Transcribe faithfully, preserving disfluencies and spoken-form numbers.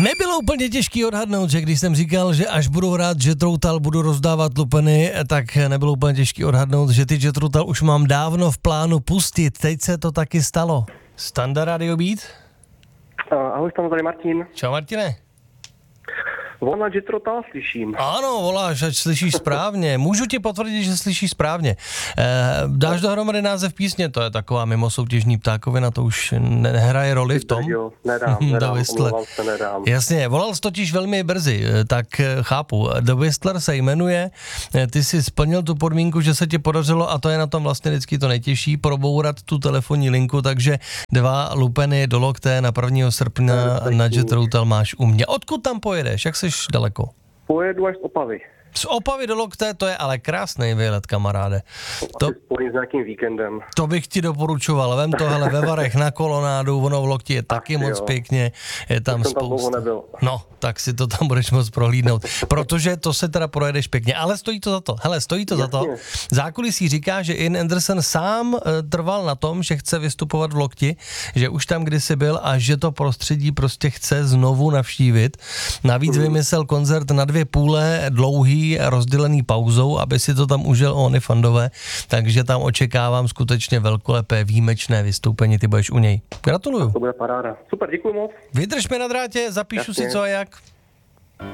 Nebylo úplně těžký odhadnout, že když jsem říkal, že až budu hrát Jet Routal, budu rozdávat lupeny, tak nebylo úplně těžký odhadnout, že ty Jet Routal už mám dávno v plánu pustit. Teď se to taky stalo. Standa Radio Beat. Ahoj, tam tady Martin. Čau Martine. Volá Jet Routal, slyším. Ano, voláš, ať slyšíš správně. Můžu ti potvrdit, že slyšíš správně. E, dáš dohromady název písně, to je taková mimo soutěžní ptákovina, to už nehraje roli v tom. Jo, nedám, nedám, omlouvám se, nedám. Jasně, volal jsi totiž velmi brzy, tak chápu. The Whistler se jmenuje, ty jsi splnil tu podmínku, že se ti podařilo, a to je na tom vlastně vždycky to nejtěžší, probourat tu telefonní linku, takže dva lupeny do lokte na prvního srpna na Jet Routal máš u mě. Odkud tam pojedeš, jak jsi daleko? Pojedu až z Opavy. Z Opavy do Lokte, to je ale krásný výlet, kamaráde. To spojím s nějakým víkendem. To bych ti doporučoval. Vem to, hele, ve Varech na kolonádu, ono v Lokti je taky moc jo. Pěkně. Je tam tak spousta. Tam nebyl. No, tak si to tam budeš moc prohlídnout. Protože to se teda projedeš pěkně. Ale stojí to za to. Hele, stojí to Jasně. za to. Zákulisí říká, že Ian Anderson sám uh, trval na tom, že chce vystupovat v Lokti, že už tam kdysi byl a že to prostředí prostě chce znovu navštívit. Navíc mm. vymyslel koncert na dvě půle, dlouhý, rozdělený pauzou, aby si to tam užil oni fandové, takže tam očekávám skutečně velkolepé výjimečné vystoupení, ty budeš u něj. Gratuluju. To bude paráda. Super, děkuji moc. Vydrž mi na drátě, zapíšu Jasně. si co a jak.